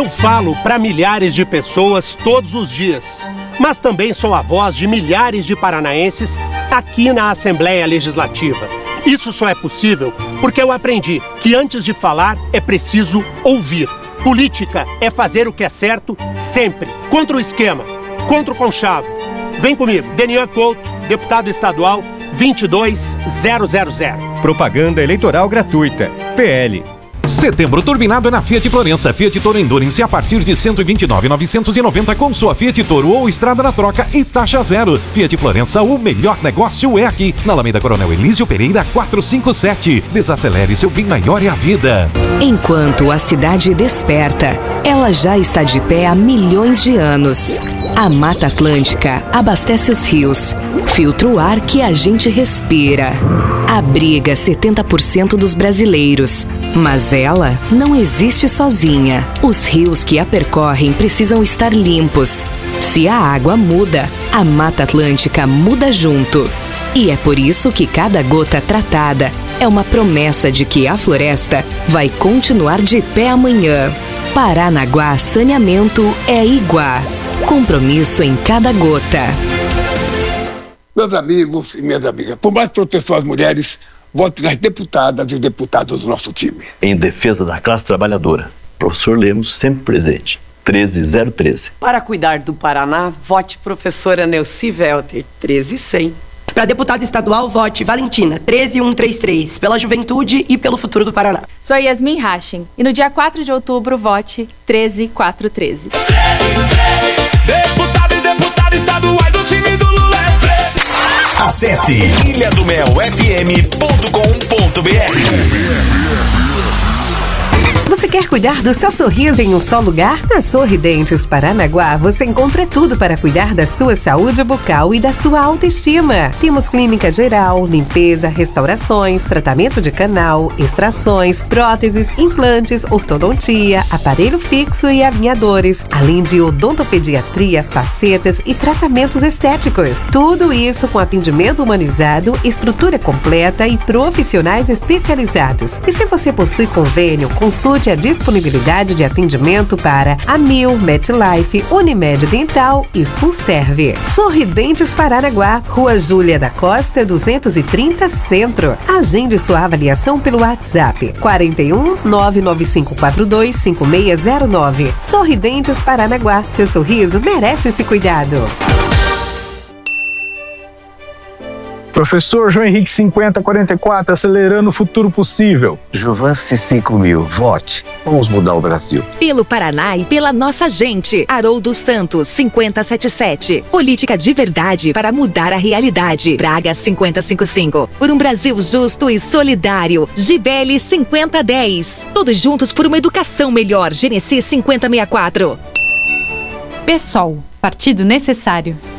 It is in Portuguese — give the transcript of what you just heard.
Eu falo para milhares de pessoas todos os dias, mas também sou a voz de milhares de paranaenses aqui na Assembleia Legislativa. Isso só é possível porque eu aprendi que antes de falar é preciso ouvir. Política é fazer o que é certo sempre. Contra o esquema, contra o conchavo. Vem comigo, Denian Couto, deputado estadual 22000. Propaganda eleitoral gratuita. PL. Setembro turbinado é na Fiat Florença. Fiat Toro Endurance a partir de R$ 129.990 com sua Fiat Toro ou estrada na troca e taxa zero. Fiat Florença, o melhor negócio é aqui, na Alameda Coronel Elísio Pereira 457. Desacelere, seu bem maior é a vida. Enquanto a cidade desperta, ela já está de pé há milhões de anos. A Mata Atlântica abastece os rios, filtra o ar que a gente respira. Abriga 70% dos brasileiros, mas ela não existe sozinha. Os rios que a percorrem precisam estar limpos. Se a água muda, a Mata Atlântica muda junto. E é por isso que cada gota tratada é uma promessa de que a floresta vai continuar de pé amanhã. Paranaguá Saneamento é Iguá. Compromisso em cada gota. Meus amigos e minhas amigas, por mais proteção às mulheres, vote nas deputadas e deputados do nosso time. Em defesa da classe trabalhadora, professor Lemos sempre presente. 13013. Para cuidar do Paraná, vote professora Neuci Velter, 13100. Para deputada estadual, vote Valentina, 13133, pela juventude e pelo futuro do Paraná. Sou Yasmin Hachin e no dia 4 de outubro, vote 13413. 13413. Deputado e deputada estaduais do time do Lula é 13. Acesse ilhadomel.fm.com.br. Você quer cuidar do seu sorriso em um só lugar? Na Sorridentes Paranaguá, você encontra tudo para cuidar da sua saúde bucal e da sua autoestima. Temos clínica geral, limpeza, restaurações, tratamento de canal, extrações, próteses, implantes, ortodontia, aparelho fixo e alinhadores, além de odontopediatria, facetas e tratamentos estéticos. Tudo isso com atendimento humanizado, estrutura completa e profissionais especializados. E se você possui convênio, consulte a disponibilidade de atendimento para Amil, MetLife, Unimed Dental e Fullserve. Sorridentes Paranaguá, Rua Júlia da Costa, 230 Centro. Agende sua avaliação pelo WhatsApp 41 99542 5609. Sorridentes Paranaguá, seu sorriso merece esse cuidado. Professor João Henrique 5044, acelerando o futuro possível. Juvance 5000, vote. Vamos mudar o Brasil. Pelo Paraná e pela nossa gente. Haroldo Santos 5077. Política de verdade para mudar a realidade. Braga 5055. Por um Brasil justo e solidário. Gibeli 5010. Todos juntos por uma educação melhor. Genesi 5064. PSOL, partido necessário.